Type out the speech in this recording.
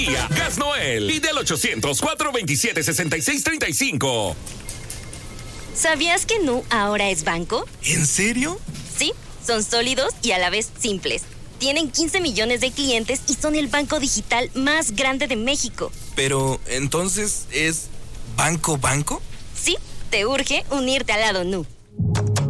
Gas Noel. Pide al 800-427-6635. ¿Sabías que Nu ahora es banco? ¿En serio? Sí, son sólidos y a la vez simples. Tienen 15 millones de clientes y son el banco digital más grande de México. Pero, ¿entonces es banco? Sí, te urge unirte al lado Nu.